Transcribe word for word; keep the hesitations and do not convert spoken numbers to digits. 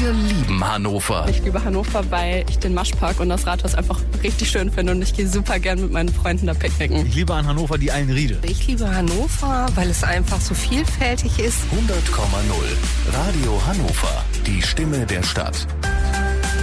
Alle lieben Hannover. Ich liebe Hannover, weil ich den Maschpark und das Rathaus einfach richtig schön finde und ich gehe super gern mit meinen Freunden da picknicken. Ich liebe an Hannover die Eilenriede. Ich liebe Hannover, weil es einfach so vielfältig ist. hundert Komma null Radio Hannover, die Stimme der Stadt.